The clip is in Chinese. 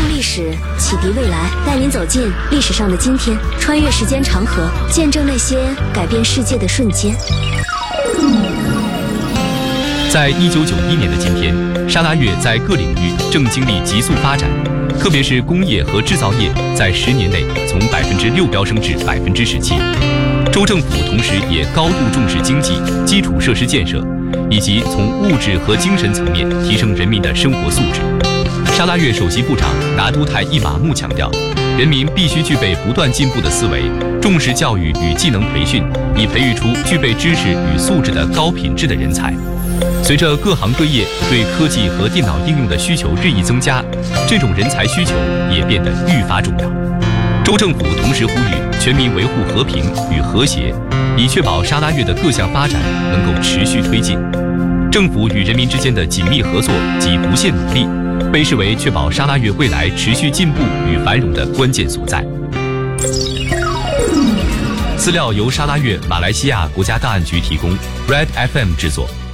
触历史，启迪未来，带您走进历史上的今天，穿越时间长河，见证那些改变世界的瞬间。 在1991年的今天，沙拉越在各领域正经历急速发展，特别是工业和制造业在10年内从6%飙升至17%。州政府同时也高度重视经济、基础设施建设，以及从物质和精神层面提升人民的生活素质。沙拉越首席部长拿督泰伊马木强调，人民必须具备不断进步的思维，重视教育与技能培训，以培育出具备知识与素质的高品质的人才。随着各行各业对科技和电脑应用的需求日益增加，这种人才需求也变得愈发重要。州政府同时呼吁全民维护和平与和谐，以确保沙拉越的各项发展能够持续推进。政府与人民之间的紧密合作及不懈努力，被视为确保沙拉越未来持续进步与繁荣的关键所在。资料由沙拉越马来西亚国家档案局提供 ，Red FM 制作。